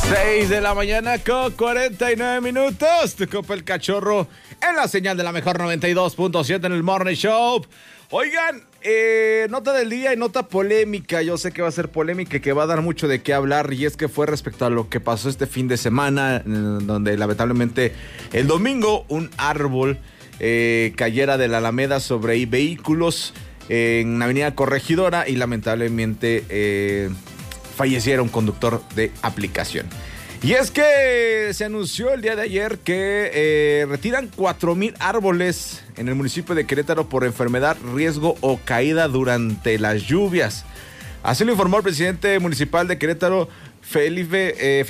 6 de la mañana con 49 minutos. Tu copa el cachorro en la señal de la mejor 92.7 en el Morning Show. Oigan, nota del día y nota polémica. Yo sé que va a ser polémica y que va a dar mucho de qué hablar. Y es que fue respecto a lo que pasó este fin de semana, donde lamentablemente el domingo un árbol cayera de la Alameda sobre vehículos en Avenida Corregidora y lamentablemente falleciera un conductor de aplicación. Y es que se anunció el día de ayer que retiran 4,000 árboles en el municipio de Querétaro por enfermedad, riesgo o caída durante las lluvias. Así lo informó el presidente municipal de Querétaro, Felifer,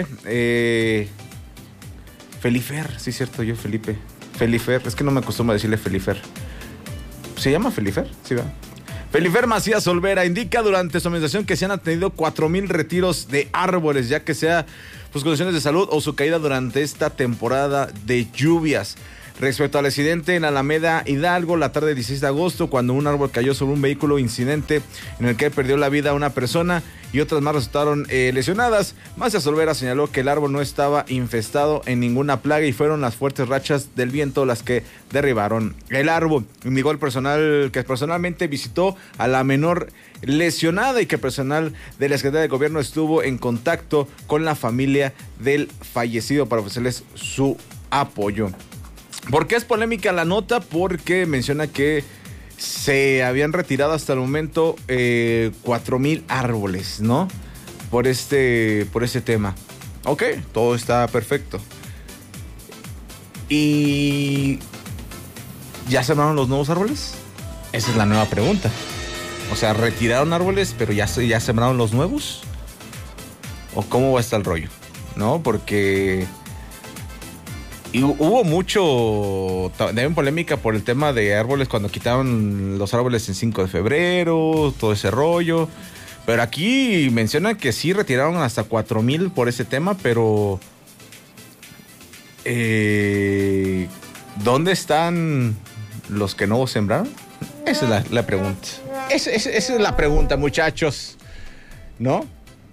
sí es cierto, Felifer, es que no me acostumbro a decirle Felifer. ¿Se llama Felifer? Sí, va. Felifer Macías Olvera indica durante su administración que se han atendido 4,000 retiros de árboles, ya que sea pues condiciones de salud o su caída durante esta temporada de lluvias. Respecto al accidente en Alameda Hidalgo, la tarde del 16 de agosto, cuando un árbol cayó sobre un vehículo, incidente en el que perdió la vida una persona y otras más resultaron lesionadas. Macías Olvera señaló que el árbol no estaba infestado en ninguna plaga y fueron las fuertes rachas del viento las que derribaron el árbol. Indicó el personal que personalmente visitó a la menor lesionada y que personal de la Secretaría de Gobierno estuvo en contacto con la familia del fallecido para ofrecerles su apoyo. ¿Por qué es polémica la nota? Porque menciona que se habían retirado hasta el momento 4,000 árboles, ¿no? Por este tema. Ok, todo está perfecto. ¿Y ya sembraron los nuevos árboles? Esa es la nueva pregunta. O sea, ¿retiraron árboles, pero ya sembraron los nuevos? ¿O cómo va a estar el rollo? ¿No? Porque y hubo mucho también polémica por el tema de árboles cuando quitaron los árboles en 5 de febrero, todo ese rollo. Pero aquí mencionan que sí retiraron hasta 4,000 por ese tema, pero ¿dónde están los que no sembraron? Esa es la pregunta. Esa es la pregunta, muchachos, ¿no?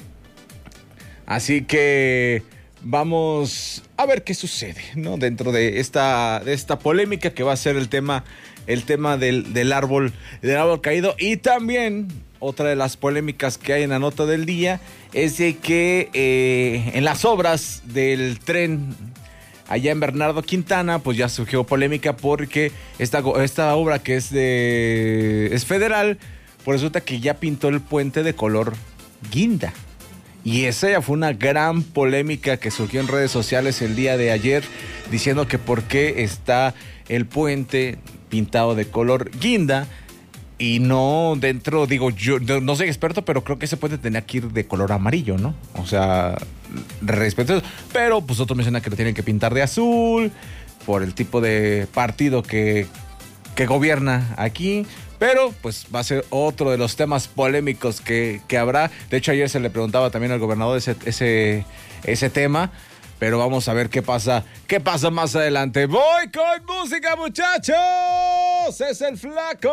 Así que vamos a ver qué sucede, ¿no? Dentro de esta polémica que va a ser el tema del árbol caído. Y también otra de las polémicas que hay en la nota del día es de que en las obras del tren allá en Bernardo Quintana, pues ya surgió polémica porque esta obra que es federal, pues resulta que ya pintó el puente de color guinda. Y esa ya fue una gran polémica que surgió en redes sociales el día de ayer, diciendo que por qué está el puente pintado de color guinda y no dentro, digo, yo no soy experto, pero creo que ese puente tenía que ir de color amarillo, ¿no? O sea, respecto a eso. Pero pues otro menciona que lo tienen que pintar de azul por el tipo de partido que gobierna aquí. Pero pues va a ser otro de los temas polémicos que habrá. De hecho, ayer se le preguntaba también al gobernador ese tema. Pero vamos a ver qué pasa más adelante. ¡Voy con música, muchachos! ¡Es el Flaco!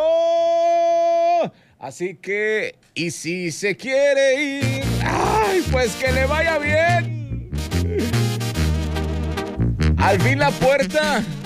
Así que, y si se quiere ir, ¡ay, pues que le vaya bien! Al fin la puerta